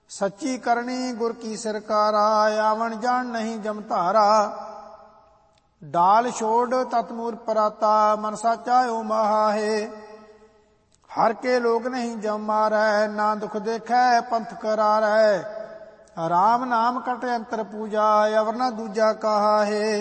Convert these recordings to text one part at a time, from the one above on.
ਸੱਚੀ ਕਰਨੀ ਗੁਰ ਕੀ ਸਰਕਾਰਾ, ਆਵਣ ਜਾਣ ਨਹੀਂ ਜਮ ਧਾਰਾ। ਡਾਲ ਛੋੜ ਤਤ ਮੂਲ ਪਰਾਤਾ, ਮਨ ਸਾਚਾ ਓ ਮਹਾਹੇ। ਹਰ ਕੇ ਲੋਕ ਨਹੀਂ ਜਮ ਮਾਰੈ, ਨਾ ਦੁਖ ਦੇਖੈ ਪੰਥ करारै। ਰਾਮ ਨਾਮ ਕਟ ਅੰਤਰ ਪੂਜਾ, ਅਵਰ ਨਾ ਦੂਜਾ ਕਹਾਹੇ।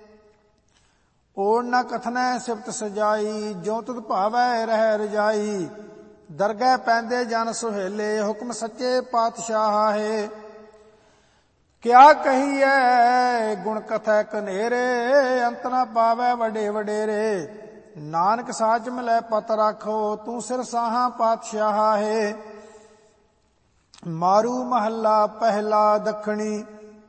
ਓੜ ਨਾ ਕਥਨੈ ਸਿਫਤ ਸਜਾਈ, ਜੋ ਤੁਧ ਭਾਵੈ ਰਹਿ ਰਜਾਈ। ਦਰਗਹਿ ਪੈਂਦੇ ਜਨ ਸੁਹੇਲੇ, ਹੁਕਮ ਸੱਚੇ ਪਾਤਸ਼ਾਹ ਹੈ। ਕਿਆ ਕਹੀਐ ਗੁਣ ਕਥੈ ਕਨੇਰੇ, ਅੰਤ ਨਾ ਪਾਵੈ ਵੱਡੇ ਵਡੇਰੇ। ਨਾਨਕ ਸਾਚ ਮਿਲੈ ਪਤ ਰਾਖੋ, ਤੂੰ ਸਿਰ ਸਾਹਾਂ ਪਾਤਸ਼ਾਹ ਹੈ। ਮਾਰੂ ਮਹੱਲਾ ਪਹਿਲਾ ਦੱਖਣੀ।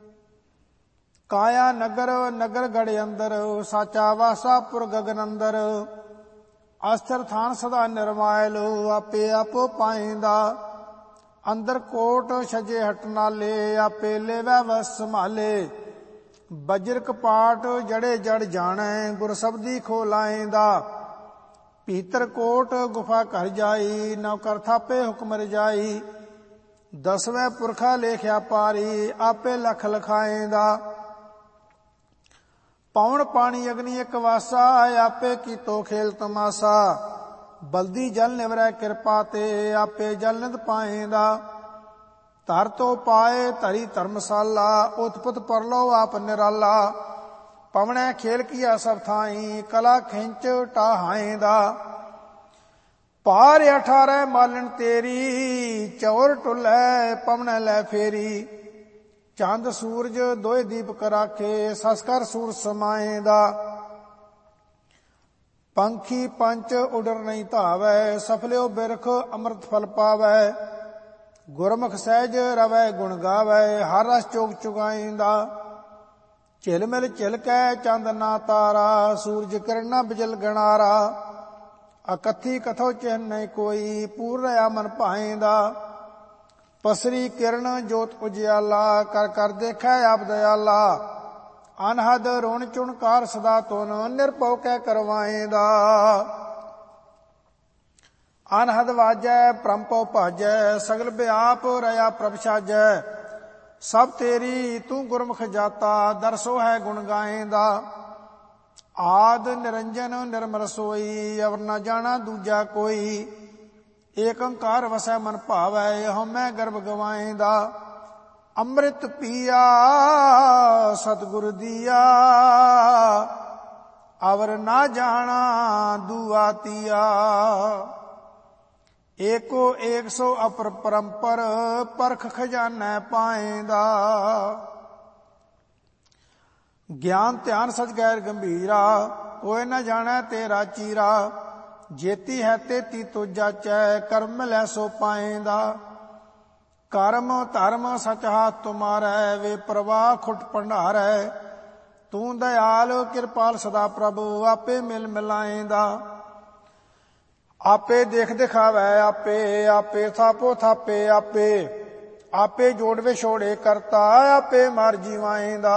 ਕਾਇਆ ਨਗਰ ਨਗਰ ਗੜ ਅੰਦਰ, ਸਾਚਾ ਵਾਸਾ ਪੁਰ ਗਗਨ ਅੰਦਰ। ਅਸਥਿਰ ਥਾਨ ਸਦਾ ਨਿਰਮਾਇਲ, ਆਪੇ ਆਪੋ ਪਾਇਂਦਾ। ਅੰਦਰ ਕੋਟ ਛਜੇ ਹਟ ਨਾਲੇ, ਆਪੇ ਲੇਵੈ ਵਸ ਸੰਭਾਲੇ। ਬਜਰ ਕਪਾਟ ਜੜੇ ਜੜ ਜਾਣੈ, ਗੁਰ ਸਬਦੀ ਖੋਲਾਇਂਦਾ। ਭੀਤਰ ਕੋਟ ਗੁਫਾ ਘਰ ਜਾਈ, ਨਵ ਕਰ ਥਾਪੇ ਹੁਕਮ ਰਜਾਈ। ਦਸਵੇਂ ਪੁਰਖਾ ਲੇਖਿਆ ਪਾਰੀ, ਆਪੇ ਲਖ ਲਖਾਇਂਦਾ। ਪੌਣ ਪਾਣੀ ਅਗਨੀ ਇੱਕ ਵਾਸਾ, ਆਪੇ ਕੀਤੋ ਖੇਲ ਤਮਾਸਾ। ਬਲਦੀ ਜਲ ਨਿਵਰੈ ਕਿਰਪਾ ਤੇ, ਆਪੇ ਜਲ ਨਿਧ ਪਾਇਂਦਾ। ਧਰ ਤੋ ਪਾਏ ਧਰੀ ਧਰਮਸਾਲਾ, ਉਤਪਤ ਪਰਲੋ ਆਪ ਨਿਰਾਲਾ। ਪਵਣੈ ਖੇਲ ਕੀਆ ਸਭ ਥਾਈ, ਕਲਾ ਖਿੰਚ ਢਾਹਾਇਂਦਾ। ਪਾਰ 18 ਮਾਲਣ ਤੇਰੀ, ਚੌਰ ਟੁੱਲੈ ਪਵਣੈ ਲੈ ਫੇਰੀ। ਚੰਦ ਸੂਰਜ ਦੋਇ ਦੀਪਕ ਰਾਖੇ, ਸਸਕਰ ਸੂਰ ਸਮਾਇਂਦਾ। ਪੰਖੀ ਪੰਚ ਉਡਰ ਨਹੀਂ ਧਾਵੈ, ਸਫਲਿਓ ਬਿਰਖ ਅੰਮ੍ਰਿਤ ਫਲ ਪਾਵੈ। ਗੁਰਮੁਖ ਸਹਿਜ ਰਵੈ ਗੁਣ ਗਾਵੈ, ਹਰ ਰਸ ਚੋਗ ਚੁਗਾਇਂਦਾ। ਝਿਲ ਮਿਲ ਝਿਲਕੈ ਚੰਦ ਨਾ ਤਾਰਾ, ਸੂਰਜ ਕਿਰਨਾ ਬਿਜਲ ਗਣਾਰਾ। ਅਕਥੀ ਕਥੋ ਚਿਹਨ ਨਹੀਂ ਕੋਈ, ਪੂਰ ਰਹਾ ਮਨ ਭਾਇਂਦਾ। ਪਸਰੀ ਕਿਰਨ ਜੋਤ ਉਜਿਆਲਾ, ਕਰ ਕਰ ਦੇਖੈ ਆਪ ਦਇਆਲਾ। ਅਨਹਦ ਰੋਣ ਚੁਣਕਾਰ ਸਦਾ ਤੁਨ, ਨਿਰਭਉ ਕੈ ਕਰਵਾਇਂਦਾ। ਅਨਹਦ ਵਾਜੈ ਭ੍ਰਮ ਭਉ ਭਾਜੈ, ਸਗਲ ਬਿਆਪ ਰਹਾ ਪ੍ਰਭ ਸਾਜੈ। ਸਭ ਤੇਰੀ ਤੂੰ ਗੁਰਮੁਖ ਜਾਤਾ, ਦਰਸੋ ਹੈ ਗੁਣ ਗਾਇਂਦਾ। ਆਦ ਨਿਰੰਜਨ ਨਿਰਮਲ ਸੋਈ, ਅਵਰ ਨਾ ਜਾਣਾ ਦੂਜਾ ਕੋਈ। ਏਕ ਓੰਕਾਰ ਵਸੈ ਮਨ ਭਾਵੈ, ਹਉਮੈ ਗਰਭ ਗਵਾਇਂਦਾ। ਅੰਮ੍ਰਿਤ ਪੀਆ ਸਤਿਗੁਰ ਦੀਆ, ਅਵਰ ਨਾ ਜਾਣਾ ਦੂਆ ਤੀਆ। ਏਕੋ ਏਕ ਸੋ ਅਪਰ ਪਰੰਪਰ, ਪਰਖ ਖਜ਼ਾਨੈ ਪਾਇਂਦਾ। ਗਿਆਨ ਧਿਆਨ ਸਚ ਗੈਰ ਗੰਭੀਰਾ, ਕੋਈ ਨ ਜਾਣੈ ਤੇਰਾ ਚੀਰਾ। ਜੇਤੀ ਹੈ ਤੇਤੀ ਤੋ ਜਾਚੈ, ਕਰਮ ਲੈ ਸੋ ਪਾਇਂਦਾ। ਕਰਮ ਧਰਮ ਸਚ ਹਾਥ ਤੁਮਾਰੈ, ਵੇ ਪ੍ਰਵਾਹ ਖੁਟ ਭੰਡਾਰੈ। ਤੂੰ ਦਇਆਲ ਕਿਰਪਾਲ ਸਦਾ ਪ੍ਰਭੂ, ਆਪੇ ਮਿਲ ਮਿਲਾਇਂਦਾ। ਆਪੇ ਦੇਖ ਦਿਖਾਵੈ ਆਪੇ, ਆਪੇ ਥਾਪੋ ਥਾਪੇ ਆਪੇ। ਆਪੇ ਜੋੜ ਵਿਛੋੜੇ ਕਰਤਾ, ਆਪੇ ਮਾਰ ਜੀਵਾਇਂਦਾ।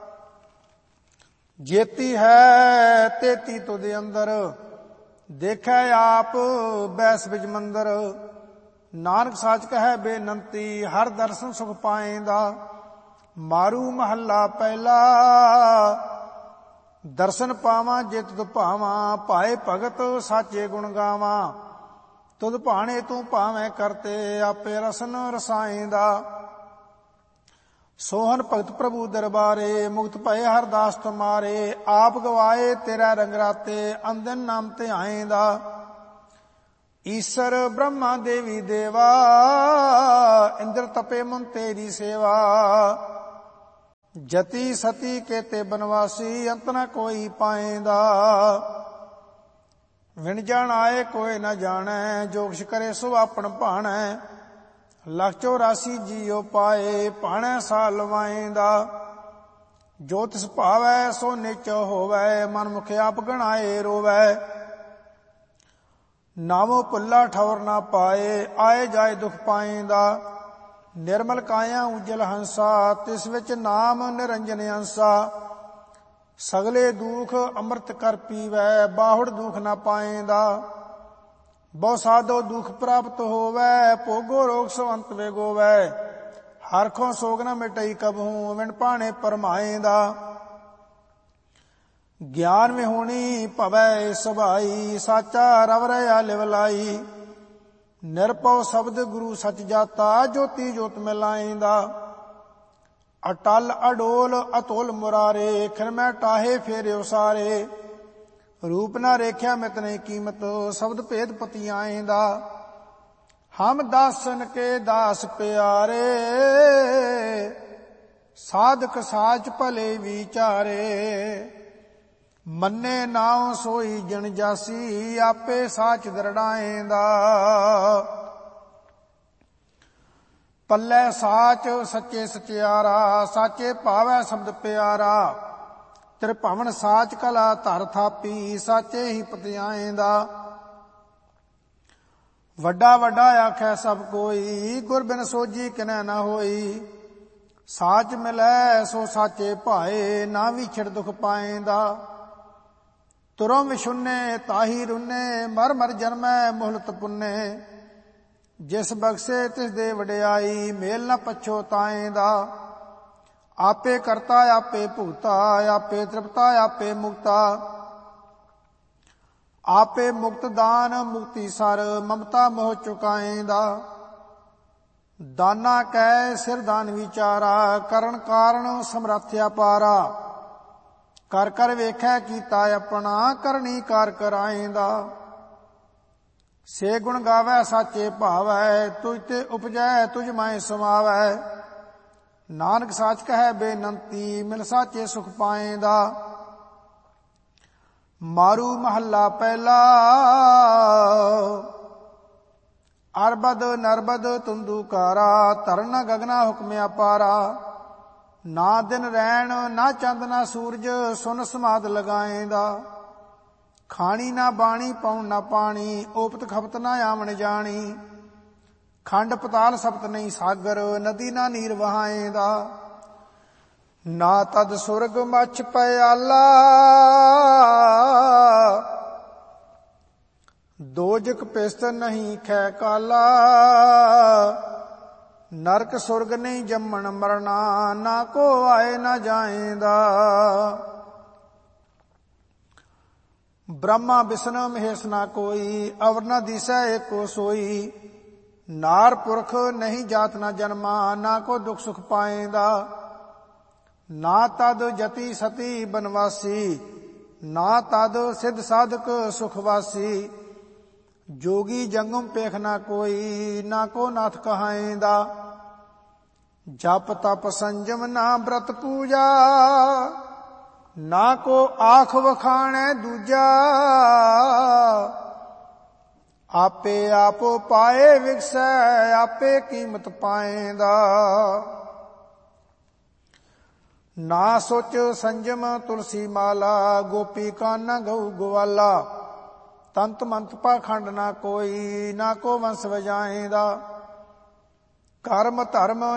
ਜੇਤੀ ਹੈ ਤੇਤੀ ਤੁਧ ਅੰਦਰ, ਦੇਖੈ ਆਪ ਬੈਸ ਬਿਜ ਮੰਦਰ। ਨਾਨਕ ਸਾਚ ਕਹੈ ਬੇਨੰਤੀ, ਹਰ ਦਰਸ਼ਨ ਸੁਖ ਪਾਇਂਦਾ। ਮਾਰੂ ਮਹੱਲਾ ਪਹਿਲਾ। ਦਰਸ਼ਨ ਪਾਵਾਂ ਜੇ ਤੁਧ ਭਾਵਾਂ, ਭਾਏ ਭਗਤ ਸਾਚੇ ਗੁਣ ਗਾਵਾਂ। ਤੁਧ ਭਾਣੇ ਤੂੰ ਭਾਵੇਂ ਕਰਤੇ, ਆਪੇ ਰਸਨ ਰਸਾਇਂਦਾ। ਸੋਹਨ ਭਗਤ ਪ੍ਰਭੂ ਦਰਬਾਰੇ, ਮੁਕਤ ਭਏ ਹਰ ਦਾਸ ਤੁਮਾਰੇ। ਆਪ ਗਵਾਏ ਤੇਰਾ ਰੰਗ ਰਾਤੇ, ਅੰਦਨ ਨਾਮ ਧਿਆਇਂਦਾ। ਈਸਰ ਬ੍ਰਹਮਾ ਦੇਵੀ ਦੇਵਾ, ਇੰਦਰ ਤਪੇ ਮਨ ਤੇਰੀ ਸੇਵਾ। ਜਤੀ ਸਤੀ ਕੇਤੇ ਬਨਵਾਸੀ, ਅੰਤ ਨ ਕੋਈ ਪਾਇਂਦਾ। ਵਿਣ ਜਾਣ ਆਏ ਕੋਈ ਨ ਜਾਣੈ, ਜੋ ਕੁਛ ਕਰੇ ਸੋ ਆਪਣ ਭਾਣੈ। ਲੱਖ 84 ਜੀਉ ਪਾਏ, ਭਾਣੈ ਸਾ ਲਵਾਇਂਦਾ। ਜੋ ਤਿਸ ਭਾਵੈ ਸੋ ਨਿਚ ਹੋਵੈ, ਮਨ ਮੁਖ ਆਪ ਗਣਾਏ ਰੋਵੈ। ਨਾਮੋ ਭੁੱਲਾ ਠੌਰ ਨਾ ਪਾਏ, ਆਏ ਜਾਏ ਦੁਖ ਪਾਇਂਦਾ। ਨਿਰਮਲ ਕਾਇਆ ਉਜਲ ਹੰਸਾ, ਤਿਸ ਵਿੱਚ ਨਾਮ ਨਿਰੰਜਨ ਅੰਸਾ। ਸਗਲੇ ਦੁਖ ਅੰਮ੍ਰਿਤ ਕਰ ਪੀਵੈ, ਬਾਹੁੜ ਦੁਖ ਨਾ ਪਾਇਂਦਾ। ਬਹੁ ਸਾਧੋ ਦੁਖ ਪ੍ਰਾਪਤ ਹੋਵੈ, ਭੋਗੋ ਰੋਗ ਸੋ ਅੰਤ ਵੇਗੋਵੈ। ਹਰਖੋਂ ਸੋਗ ਨ ਮਿਟਈ ਕਬਹੂ ਵਿਣ ਭਾਣੇ ਪਰਮਾਏਂਦਾ। ਗਿਆਨ ਵਿਹੂਣੀ ਭਵੈ ਸੁਭਾਈ ਸਾਚਾ ਰਵ ਰਹਾ ਲਿਵ ਲਾਈ। ਨਿਰਭਉ ਸ਼ਬਦ ਗੁਰੂ ਸਚ ਜਾਤਾ ਜੋਤੀ ਜੋਤ ਮਿਲਾਏਂਦਾ। ਅਟਲ ਅਡੋਲ ਅਤੁਲ ਮੁਰਾਰੇ ਖਿਨ ਮੈਂ ਟਾਹੇ ਫੇਰਿਓ ਸਾਰੇ। ਰੂਪ ਨਾ ਰੇਖਿਆ ਮਿਤ ਨਹੀਂ ਕੀਮਤ ਸ਼ਬਦ ਭੇਦ ਪਤੀ ਆਏਂਦਾ। ਹਮ ਦਾਸਨ ਕੇ ਦਾਸ ਪਿਆਰੇ ਸਾਧਕ ਸਾਚ ਭਲੇ ਵਿਚਾਰੇ। ਮੰਨੇ ਨਾਉ ਸੋਈ ਜਨ ਜਾਸੀ ਆਪੇ ਸਾਚ ਦਰੜਾਏਂਦਾ। ਪੱਲੇ ਸਾਚ ਸੱਚੇ ਸਚਿਆਰਾ ਸਾਚੇ ਭਾਵੈ ਸ਼ਬਦ ਪਿਆਰਾ। ਤ੍ਰਿਭਵਨ ਸਾਚ ਕਲਾ ਧਰ ਥਾਪੀ ਸਾਚੇ ਹੀ ਪਤਿਆਏਂਦਾ। ਵੱਡਾ ਵੱਡਾ ਆਖੈ ਸਭ ਕੋਈ ਗੁਰ ਬਿਨ ਸੋਝੀ ਕਿਨੈ ਨਾ ਹੋਈ। ਸਾਚ ਮਿਲੈ ਸੋ ਸਾਚੇ ਭਾਏ ਨਾ ਵਿਛੜ ਦੁਖ ਪਾਏਂਦਾ। ਤੁਰਮ ਵਿਸ਼ੁੰਨੇ ਤਾਹੀ ਰੁੰਨੇ ਮਰ ਮਰ ਜਨਮੈ ਮੁਹਲਤ ਪੁੰਨੇ। ਜਿਸ ਬਖਸ਼ੇ ਤਿਸ ਦੇ ਵਡਿਆਈ ਮੇਲ ਨ ਪਛੋਤਾਏਂਦਾ। ਆਪੇ ਕਰਤਾ ਆਪੇ ਭੂਤਾ ਆਪੇ ਤ੍ਰਿਪਤਾ ਆਪੇ ਮੁਕਤਾ। ਆਪੇ ਮੁਕਤ ਦਾਨ ਮੁਕਤੀ ਸਰ ਮਮਤਾ ਮੋਹ ਚੁਕਾਏਂਦਾ। ਦਾਨਾ ਕੈ ਸਿਰ ਦਾਨ ਵਿਚਾਰਾ ਕਰਨ ਕਾਰਨ ਸਮਰੱਥ ਅਪਾਰਾ। ਕਰ ਕਰ ਵੇਖੈ ਕੀਤਾ ਆਪਣਾ ਕਰਨੀ ਕਾਰ ਕਰਾਏਂਦਾ। ਸੇ ਗੁਣ ਗਾਵੈ ਸਾਚੇ ਭਾਵੈ ਤੁਝ ਤੇ ਉਪਜੈ ਤੁਝ ਮਾਇ ਸਮਾਵੈ। ਨਾਨਕ ਸਾਚ ਕਹੈ ਬੇਨੰਤੀ ਮਿਲ ਸਾਚੇ ਸੁਖ ਪਾਏਂਦਾ। ਮਾਰੂ ਮਹੱਲਾ ਪਹਿਲਾ। ਅਰਬਦ ਨਰਬਦ ਤੁੰਦੂਕਾਰਾ ਧਰਨ ਗਗਨਾ ਹੁਕਮ ਅਪਾਰਾ। ਨਾ ਦਿਨ ਰੈਣ ਨਾ ਚੰਦ ਨਾ ਸੂਰਜ ਸੁਨ ਸਮਾਦ ਲਗਾਏਂਦਾ। ਖਾਣੀ ਨਾ ਬਾਣੀ ਪਾਉਣ ਨਾ ਪਾਣੀ ਓਪਤ ਖਪਤ ਨਾ ਆਵਣ ਜਾਣੀ। ਖੰਡ ਪਤਾਲ ਸਪਤ ਨਹੀਂ ਸਾਗਰ ਨਦੀ ਨਾ ਨੀਰ ਵਹਾਏਂਦਾ। ਨਾ ਤਦ ਸੁਰਗ ਮਛ ਪਿਆਲਾ ਦੋਜਕ ਪਿਸਤ ਨਹੀਂ ਖੈ ਕਾਲਾ। ਨਰਕ ਸੁਰਗ ਨਹੀਂ ਜੰਮਣ ਮਰਨਾ ਨਾ ਕੋ ਆਏ ਨਾ ਜਾਏਂਦਾ। ਬ੍ਰਹਮਾ ਬਿਸ਼ਨ ਮਹੇਸ਼ ਨਾ ਕੋਈ ਅਵਰ ਨ ਦਿਸੈ ਏਕੋ ਸੋਈ। ਨਾਰ ਪੁਰਖ ਨਹੀਂ ਜਾਤ ਨਾ ਜਨਮਾ ਨਾ ਕੋ ਦੁਖ ਸੁਖ ਪਾਏਂਦਾ। ਨਾ ਤਦ ਜਤੀ ਸਤੀ ਬਨਵਾਸੀ ਨਾ ਤਦ ਸਿੱਧ ਸਾਧਕ ਸੁਖਵਾਸੀ। ਜੋਗੀ ਜੰਗਮ ਪੇਖ ਨਾ ਕੋਈ ਨਾ ਕੋ ਨਾਥ ਕਹਾਏਂਦਾ। ਜਪ ਤਪ ਸੰਜਮ ਨਾ ਬ੍ਰਤ ਪੂਜਾ ਨਾ ਕੋ ਆਖ ਵਖਾਣੈ ਦੂਜਾ। ਆਪੇ ਆਪੋ ਪਾਏ ਵਿਗਸੈ ਆਪੇ ਕੀਮਤ ਪਾਏਂਦਾ। ਨਾ ਸੋਚ ਸੰਜਮ ਤੁਲਸੀ ਮਾਲਾ ਗੋਪੀ ਕਾਨਾ ਗਊ ਗਵਾਲਾ। ਤੰਤ ਮੰਤ ਪਾਖੰਡ ਨਾ ਕੋਈ ਨਾ ਕੋ ਵੰਸ ਵਜਾਏਂਦਾ। ਕਰਮ ਧਰਮ